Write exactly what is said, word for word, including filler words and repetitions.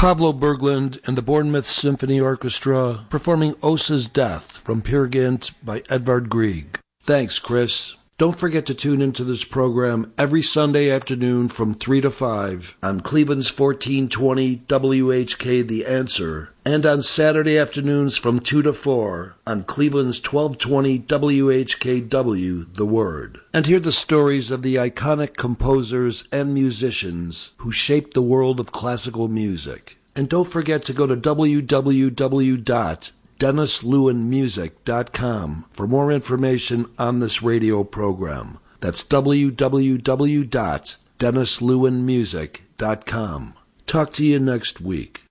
Pavlo Berglund and the Bournemouth Symphony Orchestra performing Osa's Death from Peer Gynt by Edvard Grieg. Thanks, Chris. Don't forget to tune into this program every Sunday afternoon from three to five on Cleveland's fourteen twenty W H K The Answer, and on Saturday afternoons from two to four on Cleveland's twelve twenty W H K W The Word. And hear the stories of the iconic composers and musicians who shaped the world of classical music. And don't forget to go to w w w dot dennis lewin music dot com for more information on this radio program. That's w w w dot dennis lewin music dot com. Talk to you next week.